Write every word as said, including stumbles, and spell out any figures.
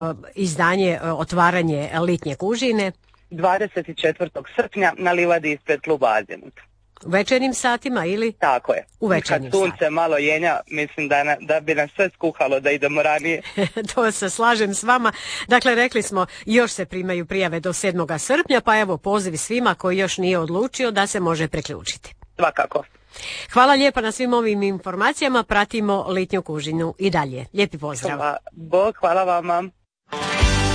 izdanje, otvaranje Litnje kužine? dvadeset četvrtog srpnja na livadi ispred kluba Azimut. U večernjim satima ili? Tako je. U večernjim Kad sunce satima. malo jenja, mislim da, na, da bi nas sve skuhalo da idemo ranije. To se slažem s vama. Dakle, rekli smo, još se primaju prijave do sedmog srpnja, pa evo poziv svima koji još nije odlučio da se može priključiti. Svakako. Hvala lijepa na svim ovim informacijama. Pratimo Litnju kužinu i dalje. Lijepi pozdrav. Hvala, Bog, hvala vama.